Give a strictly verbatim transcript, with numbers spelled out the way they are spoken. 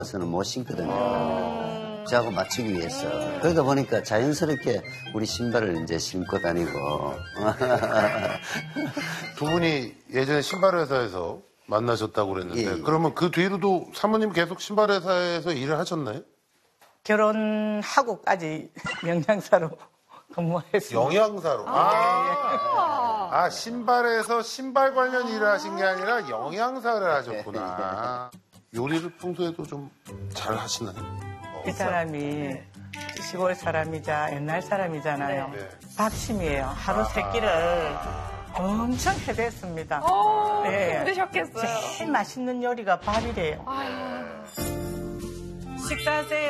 서는 못 신거든요. 저하고 맞추기 위해서. 그러다 보니까 자연스럽게 우리 신발을 이제 신고 다니고. 두 분이 예전에 신발 회사에서 만나셨다고 그랬는데 예, 예. 그러면 그 뒤로도 사모님 계속 신발 회사에서 일을 하셨나요? 결혼하고까지 영양사로 근무했습니다. 영양사로. 아, 아, 신발에서 신발 관련 일을 하신 게 아니라 영양사를 하셨구나. 요리를 평소에도 좀 잘 하시나요? 이 사람이 시골 사람이자 옛날 사람이잖아요. 네. 밥심이에요. 하루 세 끼를 엄청 해댔습니다. 네. 힘드셨겠어요. 제일 맛있는 요리가 밥이래요. 식사하세요.